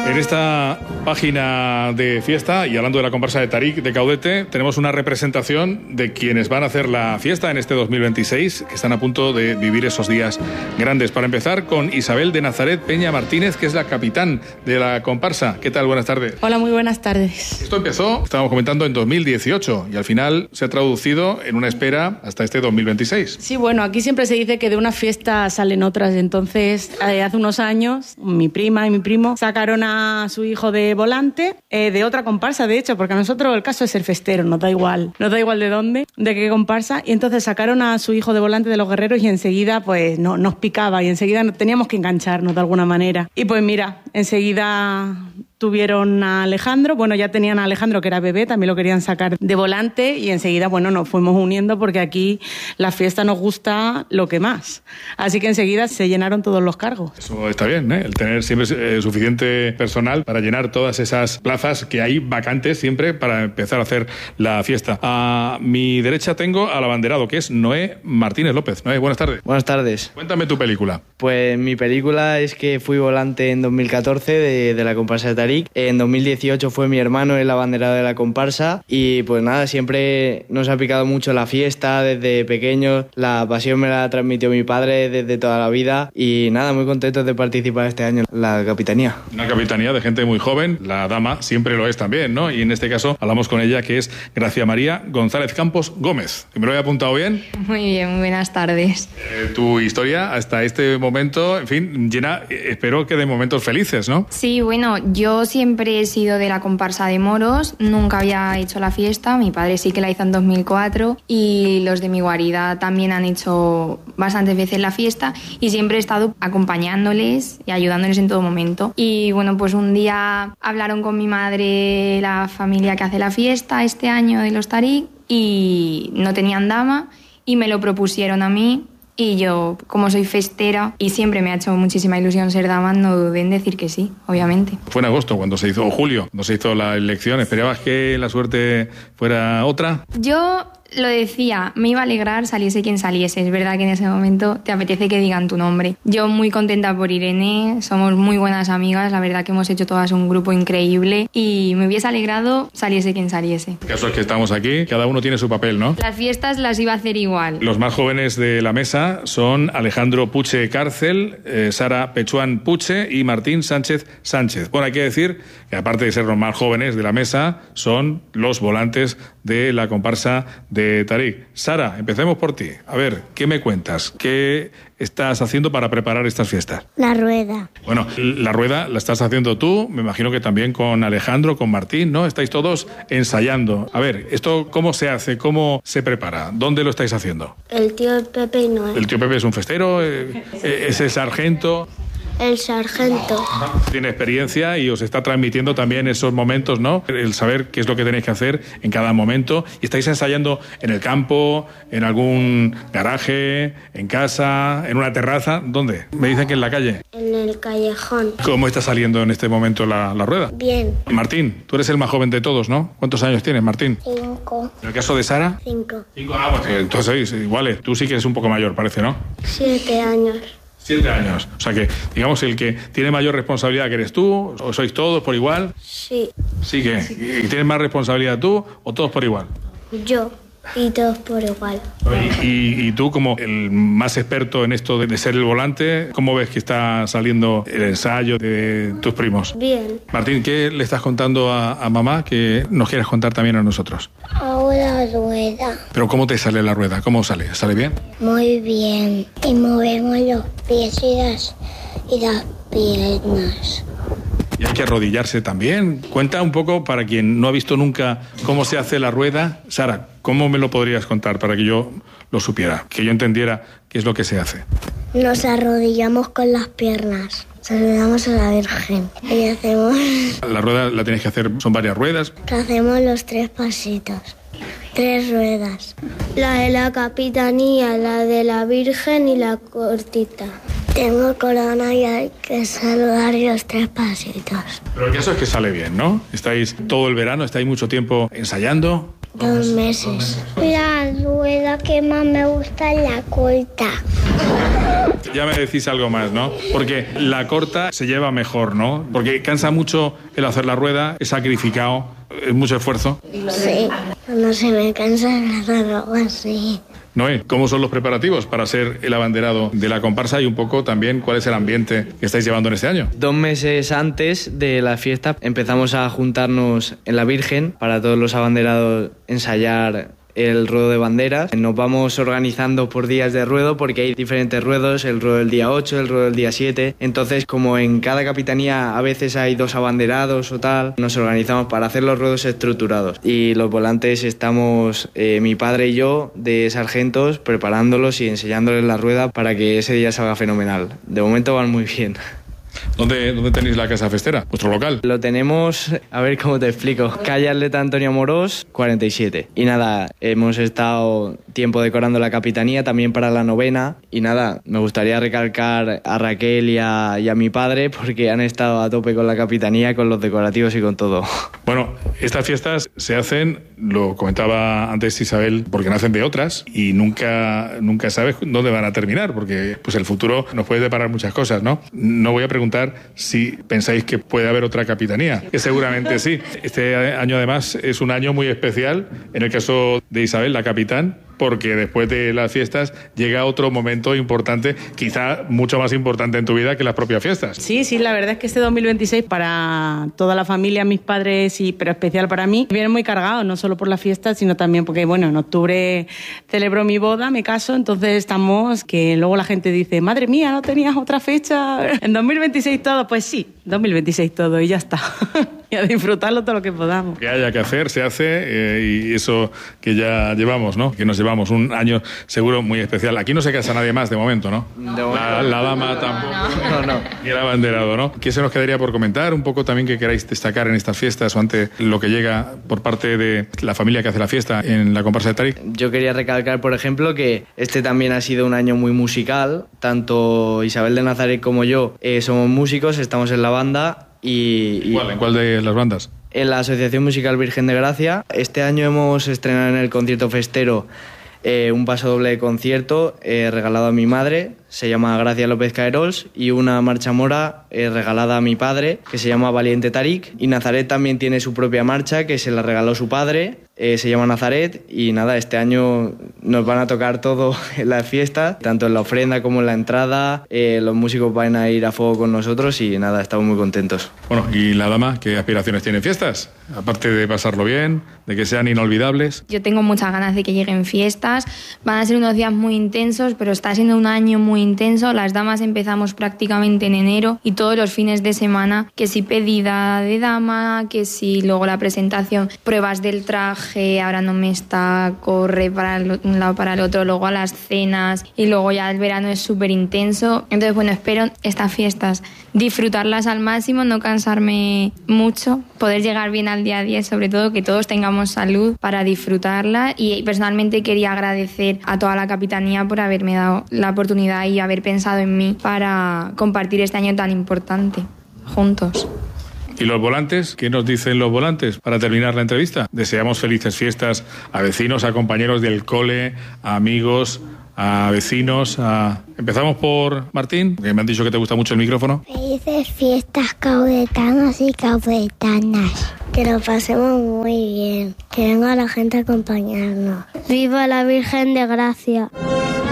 En esta página de fiesta, y hablando de la comparsa de Tarik de Caudete, tenemos una representación de quienes van a hacer la fiesta en este 2026, que están a punto de vivir esos días grandes. Para empezar, con Isabel de Nazaret Peña Martínez, que es la capitán de la comparsa. ¿Qué tal? Buenas tardes. Hola, muy buenas tardes. Esto empezó, estábamos comentando, en 2018 y al final se ha traducido en una espera hasta este 2026. Sí, bueno, aquí siempre se dice que de una fiesta salen otras. Entonces, hace unos años, mi prima y mi primo sacaron a su hijo de volante, de otra comparsa, de hecho, porque a nosotros el caso es ser festero, nos da igual de dónde, de qué comparsa, y entonces sacaron a su hijo de volante de los guerreros y enseguida pues no, nos picaba y enseguida teníamos que engancharnos de alguna manera. Y pues mira, enseguida tuvieron a Alejandro, bueno, ya tenían a Alejandro que era bebé, también lo querían sacar de volante y enseguida, bueno, nos fuimos uniendo porque aquí la fiesta nos gusta lo que más. Así que enseguida se llenaron todos los cargos. Eso está bien, ¿eh? El tener siempre suficiente personal para llenar todas esas plazas que hay vacantes siempre para empezar a hacer la fiesta. A mi derecha tengo al abanderado, que es Noé Martínez López. Noé, buenas tardes. Buenas tardes. Cuéntame tu película. Pues mi película es que fui volante en 2014 de la comparsa de Tarik. En 2018 fue mi hermano el abanderado de la comparsa y pues nada, siempre nos ha picado mucho la fiesta desde pequeños. La pasión me la transmitió mi padre desde toda la vida y nada, muy contentos de participar este año en la capitanía. Una capitanía de gente muy joven, la dama siempre lo es también, ¿no? Y en este caso hablamos con ella, que es Gracia María González Campos Gómez. ¿Me lo he apuntado bien? Muy bien, muy buenas tardes. Tu historia hasta este momento, en fin, llena, espero que de momentos felices, ¿no? Sí, bueno, yo siempre he sido de la comparsa de moros, nunca había hecho la fiesta, mi padre sí que la hizo en 2004 y los de mi guarida también han hecho bastantes veces la fiesta y siempre he estado acompañándoles y ayudándoles en todo momento. Y bueno, pues un día hablaron con mi madre, la familia que hace la fiesta este año de los Tarik, y no tenían dama y me lo propusieron a mí. Y yo, como soy festera y siempre me ha hecho muchísima ilusión ser dama, no dudé en decir que sí, obviamente. Fue en agosto cuando se hizo, o julio, cuando se hizo la elección. ¿Esperabas que la suerte fuera otra? Yo lo decía, me iba a alegrar saliese quien saliese. Es verdad que en ese momento te apetece que digan tu nombre. Yo muy contenta por Irene, somos muy buenas amigas, la verdad que hemos hecho todas un grupo increíble y me hubiese alegrado saliese quien saliese. El caso es que estamos aquí, cada uno tiene su papel, ¿no? Las fiestas las iba a hacer igual. Los más jóvenes de la mesa son Alejandro Puche Cárcel, Sara Pechuán Puche y Martín Sánchez Sánchez. Bueno, hay que decir que aparte de ser los más jóvenes de la mesa, son los volantes de la comparsa de Tarik. Sara, empecemos por ti. A ver, ¿qué me cuentas? ¿Qué estás haciendo para preparar estas fiestas? La rueda. Bueno, la rueda la estás haciendo tú, me imagino que también con Alejandro, con Martín, ¿no? Estáis todos ensayando. A ver, ¿esto cómo se hace? ¿Cómo se prepara? ¿Dónde lo estáis haciendo? El tío Pepe y Noé. ¿El tío Pepe es un festero? ¿Es el sargento? El sargento. Tiene experiencia y os está transmitiendo también esos momentos, ¿no? El saber qué es lo que tenéis que hacer en cada momento. Y estáis ensayando en el campo, en algún garaje, en casa, en una terraza. ¿Dónde? Me dicen que en la calle. En el callejón. ¿Cómo está saliendo en este momento la rueda? Bien. Martín, tú eres el más joven de todos, ¿no? ¿Cuántos años tienes, Martín? 5. ¿En el caso de Sara? 5. 5. Ah, pues entonces sois iguales. Tú sí que eres un poco mayor, parece, ¿no? 7 años. 7 años. O sea que, digamos, el que tiene mayor responsabilidad que eres tú, o sois todos por igual. Sí. Sí que. ¿Y tienes más responsabilidad tú o todos por igual? Yo. Y todos por igual. Y tú, como el más experto en esto de ser el volante, ¿cómo ves que está saliendo el ensayo de tus primos? Bien. Martín, ¿qué le estás contando a mamá que nos quieres contar también a nosotros? Ahora rueda. Pero ¿cómo te sale la rueda? ¿Cómo sale? ¿Sale bien? Muy bien. Y movemos los pies y las piernas. Y hay que arrodillarse también. Cuenta un poco, para quien no ha visto nunca cómo se hace la rueda. Sara, ¿cómo me lo podrías contar para que yo lo supiera? Que yo entendiera qué es lo que se hace. Nos arrodillamos con las piernas. Saludamos a la Virgen. Y hacemos... La rueda la tienes que hacer, son varias ruedas. Hacemos los 3 pasitos. 3 ruedas. La de la capitanía, la de la Virgen y la cortita. Tengo corona y hay que saludar los 3 pasitos. Pero el caso es que sale bien, ¿no? Estáis todo el verano, estáis mucho tiempo ensayando. 2 meses. La rueda que más me gusta es la corta. Ya me decís algo más, ¿no? Porque la corta se lleva mejor, ¿no? Porque cansa mucho el hacer la rueda, es sacrificado, es mucho esfuerzo. Sí, no se me cansa hacerlo así. Noé, ¿cómo son los preparativos para ser el abanderado de la comparsa y un poco también cuál es el ambiente que estáis llevando en este año? 2 meses antes de la fiesta empezamos a juntarnos en la Virgen para todos los abanderados ensayar el ruedo de banderas. Nos vamos organizando por días de ruedo porque hay diferentes ruedos, el ruedo del día 8, el ruedo del día 7. Entonces, como en cada capitanía a veces hay 2 abanderados o tal, nos organizamos para hacer los ruedos estructurados. Y los volantes estamos, mi padre y yo, de sargentos, preparándolos y enseñándoles la rueda para que ese día salga fenomenal. De momento van muy bien. ¿Dónde tenéis la casa festera? ¿Vuestro local? Lo tenemos, a ver cómo te explico, calle Atleta Antonio Amorós, 47. Y nada, hemos estado tiempo decorando la capitanía también para la novena. Y nada, me gustaría recalcar a Raquel y a mi padre porque han estado a tope con la capitanía, con los decorativos y con todo. Bueno, estas fiestas se hacen, lo comentaba antes Isabel, porque nacen de otras y nunca sabes dónde van a terminar, porque pues el futuro nos puede deparar muchas cosas, ¿no? No voy a preguntar si pensáis que puede haber otra capitanía, que seguramente sí. Este año además es un año muy especial, en el caso de Isabel, la capitán, porque después de las fiestas llega otro momento importante, quizá mucho más importante en tu vida que las propias fiestas. Sí, la verdad es que este 2026 para toda la familia, mis padres, pero especial para mí, viene muy cargado, no solo por las fiestas, sino también porque, bueno, en octubre celebro mi boda, me caso, entonces estamos, que luego la gente dice, madre mía, ¿no tenías otra fecha? En 2026 todo, pues sí, 2026 todo y ya está. Y a disfrutarlo todo lo que podamos. Que haya que hacer, se hace, y eso que ya llevamos, ¿no? Que nos llevamos un año seguro muy especial. Aquí no se casa nadie más de momento, ¿no? La dama tampoco. No. Y el abanderado, ¿no? ¿Qué se nos quedaría por comentar? Un poco también que queráis destacar en estas fiestas o ante lo que llega por parte de la familia que hace la fiesta en la comparsa de Tarik. Yo quería recalcar, por ejemplo, que este también ha sido un año muy musical. Tanto Isabel de Nazaret como yo somos músicos, estamos en la banda. ¿En cuál de las bandas? En la Asociación Musical Virgen de Gracia. Este año hemos estrenado en el concierto festero un paso doble de concierto regalado a mi madre, se llama Gracia López Caerols, y una marcha mora regalada a mi padre, que se llama Valiente Tarik. Y Nazaret también tiene su propia marcha, que se la regaló su padre, se llama Nazaret. Y nada, este año nos van a tocar todo en la fiesta, tanto en la ofrenda como en la entrada. Los músicos van a ir a fuego con nosotros y nada, estamos muy contentos. Bueno, ¿y la dama qué aspiraciones tiene en fiestas? Aparte de pasarlo bien, de que sean inolvidables. Yo tengo muchas ganas de que lleguen fiestas. Van a ser unos días muy intensos, pero está siendo un año muy intenso. Las damas empezamos prácticamente en enero y todos los fines de semana, que si pedida de dama, que si luego la presentación, pruebas del traje, ahora no me está, corre para un lado para el otro, luego a las cenas y luego ya el verano es súper intenso. Entonces, bueno, espero estas fiestas disfrutarlas al máximo, no cansarme mucho, poder llegar bien al día a día y sobre todo que todos tengamos salud para disfrutarla. Y personalmente quería agradecer a toda la capitanía por haberme dado la oportunidad y haber pensado en mí para compartir este año tan importante juntos. ¿Y los volantes? ¿Qué nos dicen los volantes para terminar la entrevista? Deseamos felices fiestas a vecinos, a compañeros del cole, a amigos, a vecinos. Empezamos por Martín, que me han dicho que te gusta mucho el micrófono. Felices fiestas caudetanas y caudetanas. Que lo pasemos muy bien. Que venga la gente a acompañarnos. ¡Viva la Virgen de Gracia!